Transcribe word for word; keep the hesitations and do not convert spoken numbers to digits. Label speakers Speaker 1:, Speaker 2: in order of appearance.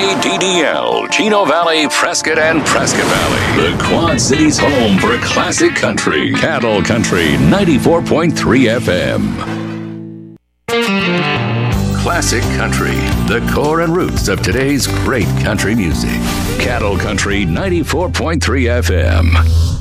Speaker 1: K D D L, Chino Valley, Prescott, and Prescott Valley. The Quad Cities' home for classic country. Cattle Country ninety-four point three F M. Classic country, the core and roots of today's great country music. Cattle Country ninety-four point three F M.